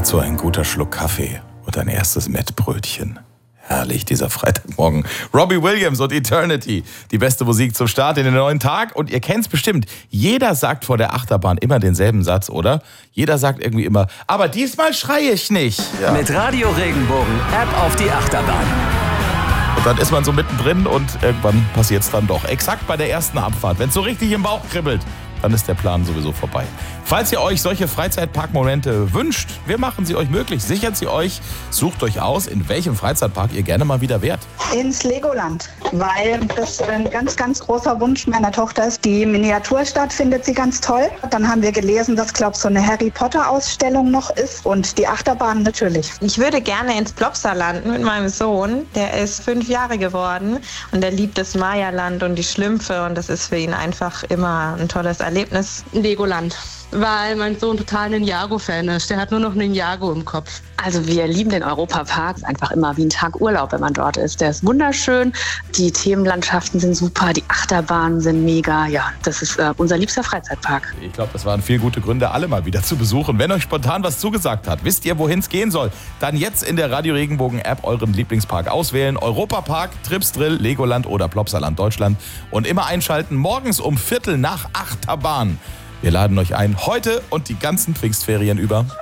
Dazu ein guter Schluck Kaffee und ein erstes Mettbrötchen. Herrlich, dieser Freitagmorgen. Robbie Williams und Eternity. Die beste Musik zum Start in den neuen Tag. Und ihr kennt's bestimmt. Jeder sagt vor der Achterbahn immer denselben Satz, oder? Jeder sagt irgendwie immer, aber diesmal schreie ich nicht. Ja. Mit Radio Regenbogen, App auf die Achterbahn. Und dann ist man so mittendrin und irgendwann passiert's dann doch. Exakt bei der ersten Abfahrt. Wenn's so richtig im Bauch kribbelt, dann ist der Plan sowieso vorbei. Falls ihr euch solche Freizeitparkmomente wünscht, wir machen sie euch möglich. Sichert sie euch, sucht euch aus, in welchem Freizeitpark ihr gerne mal wieder wärt. Ins Legoland, weil das ein ganz, ganz großer Wunsch meiner Tochter ist. Die Miniaturstadt findet sie ganz toll. Dann haben wir gelesen, dass, glaube ich, so eine Harry-Potter-Ausstellung noch ist und die Achterbahn natürlich. Ich würde gerne ins Plopsaland mit meinem Sohn. Der ist 5 Jahre geworden und der liebt das Maya-Land und die Schlümpfe und das ist für ihn einfach immer ein tolles Erlebnis. Legoland, weil mein Sohn total ein Ninjago-Fan ist. Der hat nur noch Ninjago im Kopf. Also wir lieben den Europapark. Ist einfach immer wie ein Tag Urlaub, wenn man dort ist. Der ist wunderschön. Die Themenlandschaften sind super. Die Achterbahnen sind mega. Ja, das ist unser liebster Freizeitpark. Ich glaube, das waren viele gute Gründe, alle mal wieder zu besuchen. Wenn euch spontan was zugesagt hat, wisst ihr, wohin es gehen soll, dann jetzt in der Radio Regenbogen App euren Lieblingspark auswählen. Europapark, Tripsdrill, Legoland oder Plopsaland Deutschland. Und immer einschalten, morgens um 7:45 Achterbahn. Wir laden euch ein, heute und die ganzen Pfingstferien über.